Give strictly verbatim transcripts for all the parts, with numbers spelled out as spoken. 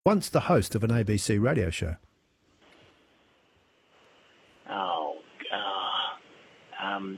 once the host of an A B C radio show. Oh, uh, um,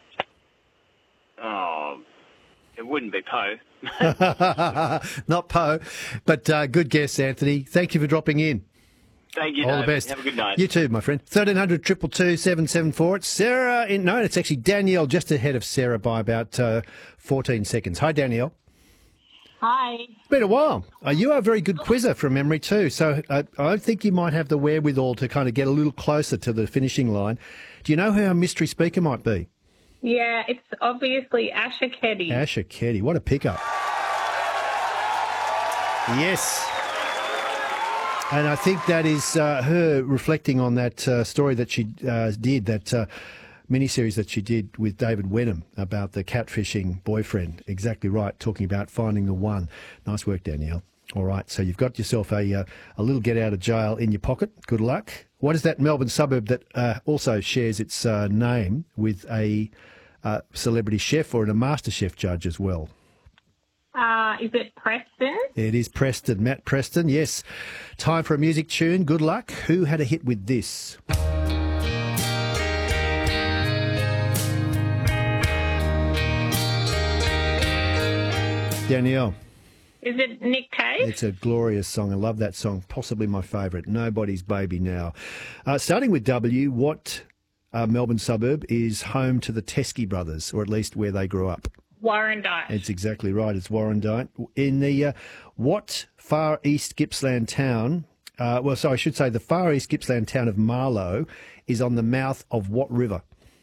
oh, it wouldn't be Poe. Not Poe, but uh, good guess, Anthony. Thank you for dropping in. Thank you, All David. the best. Have a good night. You too, my friend. thirteen hundred, two two two, seven seven four. It's Sarah. In, no, it's actually Danielle, just ahead of Sarah by about uh, fourteen seconds. Hi, Danielle. Hi. It's been a while. Uh, you are a very good quizzer from memory too, so uh, I think you might have the wherewithal to kind of get a little closer to the finishing line. Do you know who our mystery speaker might be? Yeah, it's obviously Asha Keddy. Asha Keddy. What a pickup. Yes. And I think that is uh, her reflecting on that uh, story that she uh, did, that uh, miniseries that she did with David Wenham about the catfishing boyfriend. Exactly right, talking about finding the one. Nice work, Danielle. All right, so you've got yourself a uh, a little get out of jail in your pocket. Good luck. What is that Melbourne suburb that uh, also shares its uh, name with a uh, celebrity chef or a Master Chef judge as well? Uh, is it Preston? It is Preston. Matt Preston, yes. Time for a music tune. Good luck. Who had a hit with this? Danielle. Is it Nick Cave? It's a glorious song. I love that song. Possibly my favourite. Nobody's Baby Now. Uh, starting with W, what uh, Melbourne suburb is home to the Teskey brothers, or at least where they grew up? Warrandyte. It's exactly right. It's Warrandyte. In the uh, what Far East Gippsland town, uh, well, so I should say the Far East Gippsland town of Marlow is on the mouth of what river?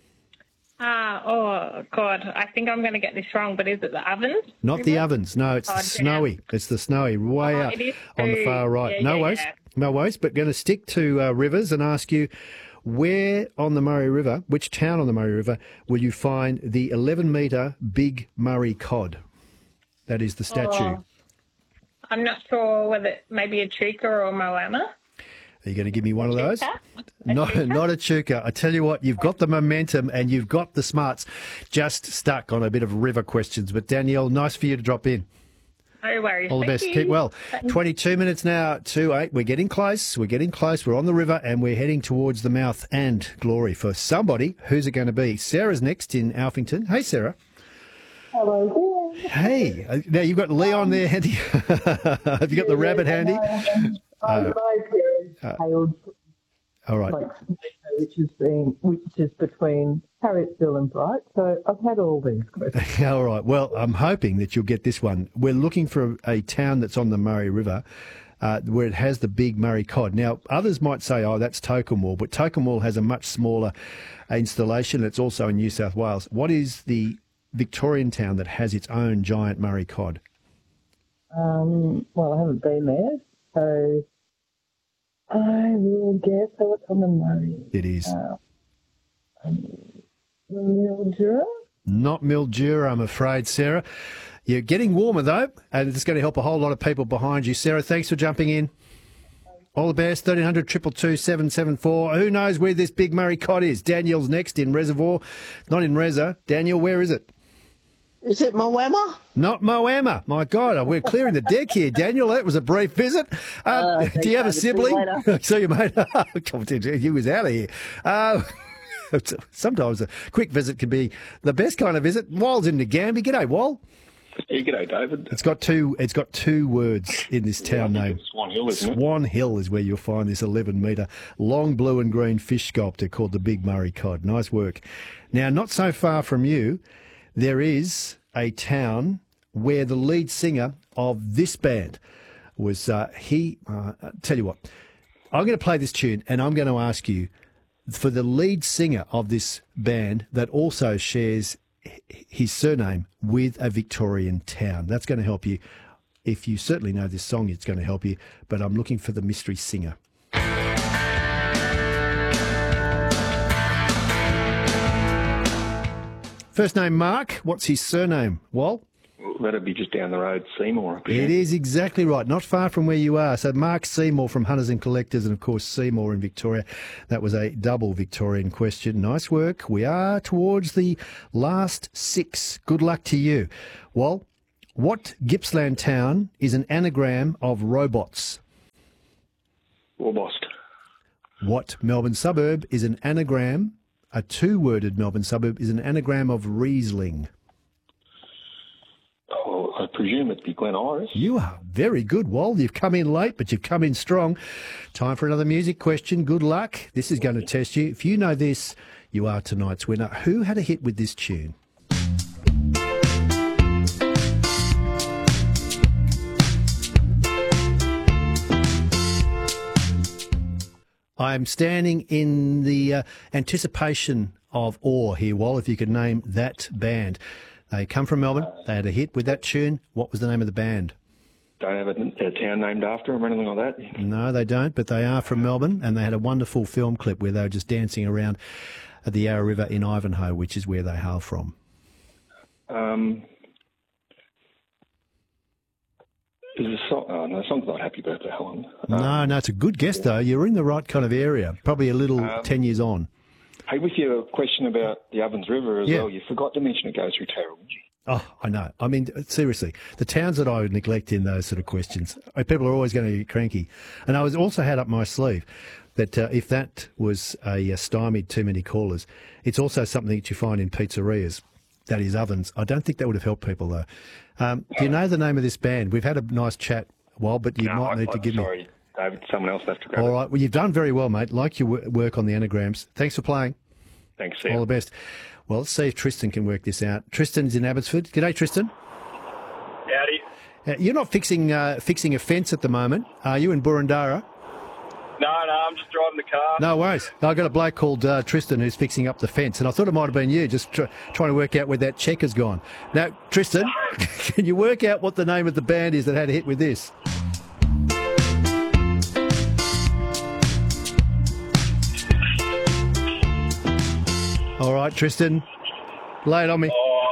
Ah, oh, God. I think I'm going to get this wrong, but is it the Ovens? Not the River? Ovens. No, it's Oh, the damn. Snowy. It's the Snowy, way Oh, out it is on the too. far right. Yeah, no yeah, worries. yeah. No worries, but going to stick to uh, rivers and ask you, where on the Murray River, which town on the Murray River, will you find the eleven metre Big Murray cod? That is the statue. Oh, I'm not sure whether maybe a Chuka or a Moama. Are you going to give me one of those? Chuka? A No, Chuka? not a Chuka. I tell you what, you've got the momentum and you've got the smarts. Just stuck on a bit of river questions. But Danielle, nice for you to drop in. No worries. All the Thank best. you. Keep well. Thanks. twenty-two minutes now to eight. We're getting close. We're getting close. We're on the river and we're heading towards the mouth and glory for somebody. Who's it going to be? Sarah's next in Alphington. Hey, Sarah. Hello there. Hey. Uh, Now, you've got Leon there handy. Have you got the rabbit handy? Um, Uh, my parents uh, hailed All right. like which is being which is between Harrietsville and Bright. So I've had all these questions. All right. Well, I'm hoping that you'll get this one. We're looking for a town that's on the Murray River uh, where it has the big Murray cod. Now, others might say, oh, that's Tocumwal, but Tocumwal has a much smaller installation. It's also in New South Wales. What is the Victorian town that has its own giant Murray cod? Um, well, I haven't been there, so I will guess so it's on the Murray. It is. Uh, um, Mildura? Not Mildura, I'm afraid, Sarah. You're getting warmer, though, and it's going to help a whole lot of people behind you. Sarah, thanks for jumping in. All the best. thirteen hundred, two two two, seven seven four. Who knows where this big Murray cod is? Danielle's next in Reservoir. Not in Reza. Daniel, where is it? Is it Moama? Not Moama. My God, we're clearing the deck here, Daniel. That was a brief visit. Uh, Uh, do you have a thanks, David. See you sibling? later. See you, mate. Come on, he was out of here. Uh, sometimes a quick visit can be the best kind of visit. Wal's in Nagambie. G'day, Wal. Yeah, g'day, David. It's got two. It's got two words in this town I think name. it's Swan Hill, isn't it? Swan Hill is where you'll find this eleven metre long blue and green fish sculpture called the Big Murray cod. Nice work. Now, not so far from you, there is a town where the lead singer of this band was uh, he. Uh, tell you what, I'm going to play this tune, and I'm going to ask you for the lead singer of this band that also shares his surname with a Victorian town. That's going to help you. If you certainly know this song, it's going to help you. But I'm looking for the mystery singer. First name Mark. What's his surname? Wal? Well, that'd be just down the road, Seymour. I presume. It is exactly right. Not far from where you are. So Mark Seymour from Hunters and Collectors, and of course Seymour in Victoria. That was a double Victorian question. Nice work. We are towards the last six. Good luck to you. Well, what Gippsland town is an anagram of robots? Warbost. What Melbourne suburb is an anagram, a two-worded Melbourne suburb is an anagram of Riesling? Oh, I presume it'd be Glen Iris. You are very good, Wal. You've come in late, but you've come in strong. Time for another music question. Good luck. This is going to test you. If you know this, you are tonight's winner. Who had a hit with this tune? I'm standing in the uh, anticipation of awe here, Wal, if you could name that band. They come from Melbourne. They had a hit with that tune. What was the name of the band? Don't have a, a town named after them or anything like that. No, they don't, but they are from Melbourne, and they had a wonderful film clip where they were just dancing around at the Yarra River in Ivanhoe, which is where they hail from. Um, is the song? Oh no, the song's not "Happy Birthday, Helen." Um, No, no, it's a good guess, though. You're in the right kind of area, probably a little Um, ten years on. Hey, with your question about the Ovens River as Yeah. well, you forgot to mention it goes through Tarawinji. Oh, I know. I mean, seriously, the towns that I would neglect in those sort of questions, uh, people are always going to get cranky. And I was also had up my sleeve that uh, if that was a, uh stymied too many callers, it's also something that you find in pizzerias, that is ovens. I don't think that would have helped people, though. Um, do you know the name of this band? We've had a nice chat, Wal, but you No, might I- need to I'm give me... sorry, David. Someone else has to grab All it. right. Well, you've done very well, mate. Like your wo- work on the anagrams. Thanks for playing. Thanks, All Sam. the best. Well, let's see if Tristan can work this out. Tristan's in Abbotsford. G'day, Tristan. Howdy. Uh, you're not fixing uh, fixing a fence at the moment, are you, in Burundara? No, no, I'm just driving the car. No worries. I've got a bloke called uh, Tristan who's fixing up the fence, and I thought it might have been you, just tr- trying to work out where that check has gone. Now, Tristan, can you work out what the name of the band is that had a hit with this? All right, Tristan, lay it on me. Oh.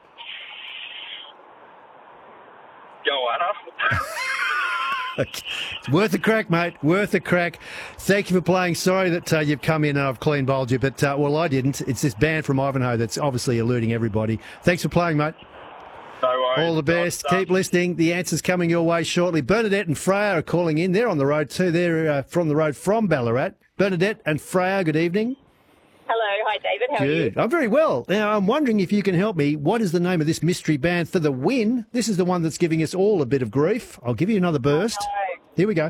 Joanna. It's worth a crack, mate. Worth a crack. Thank you for playing. Sorry that uh, you've come in and I've clean bowled you, but, uh, well, I didn't. It's this band from Ivanhoe that's obviously eluding everybody. Thanks for playing, mate. No worries. All the best. Nice Keep listening. The answer's coming your way shortly. Bernadette and Freya are calling in. They're on the road too. They're uh, from the road from Ballarat. Bernadette and Freya, good evening. Hello, hi David, how are you? Good. I'm very well. Now, I'm wondering if you can help me. What is the name of this mystery band for the win? This is the one that's giving us all a bit of grief. I'll give you another burst. No. Here we go.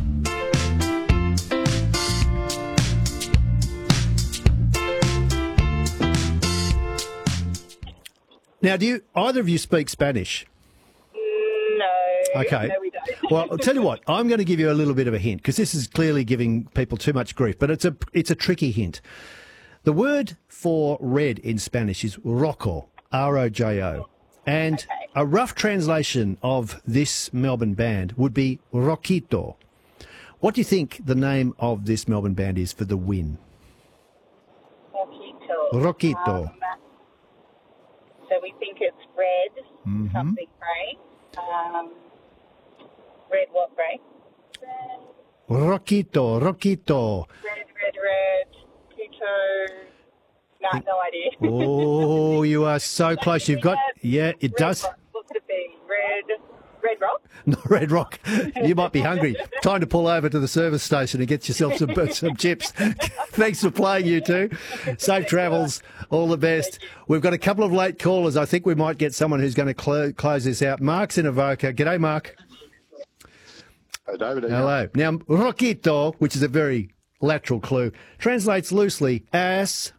Now, do you either of you speak Spanish? No. Okay. No, we don't. Well, I'll tell you what. I'm going to give you a little bit of a hint because this is clearly giving people too much grief, but it's a it's a tricky hint. The word for red in Spanish is rojo, R O J O, and Okay. a rough translation of this Melbourne band would be Roquito. What do you think the name of this Melbourne band is for the win? Roquito. Roquito. Um, so we think it's red, Mhm. something grey. Um, red what grey? Red, Roquito, Roquito. red, red, red. Quito. No, no idea. Oh, you are so close. You've got, yeah, it Red does. Rock. What could it be? Red, red rock? No, Red Rock. You might be hungry. Time to pull over to the service station and get yourself some some chips. Thanks for playing, you two. Safe travels. All the best. We've got a couple of late callers. I think we might get someone who's going to clo- close this out. Mark's in Avoca. G'day, Mark. Hey, David. Hello. Now, Roquito, which is a very lateral clue, translates loosely as...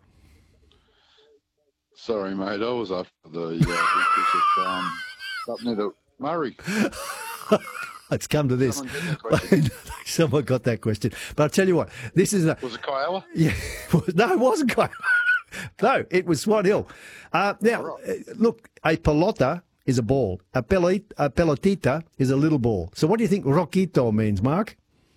Sorry, mate. I was after the uh, big bishop, um, up near the Murray. It's come to this. Someone get that question. Someone got that question. But I'll tell you what, this is a... Was it Kiowa? Yeah, no, it wasn't quite. No, it was Swan Hill. Uh, now, uh, look, a pelota is a ball. A, peli- a pelotita is a little ball. So what do you think Roquito means, Mark?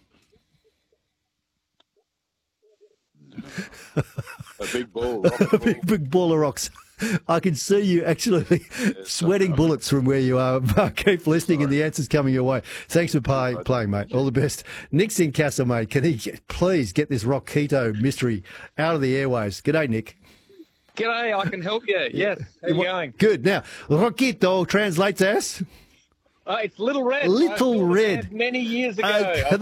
A big ball. rock A ball. big, big ball of rocks. I can see you actually sweating bullets from where you are. Mark, keep listening and the answer's coming your way. Thanks for play, playing, mate. All the best. Nick's in Castle, mate. Can he get, please get this Roquito mystery out of the airwaves? G'day, Nick. G'day, I can help you. Yes, how you going? Good. Now, Roquito translates as... Uh, it's Little Red. Little I built a Red. band many years ago. Okay, I've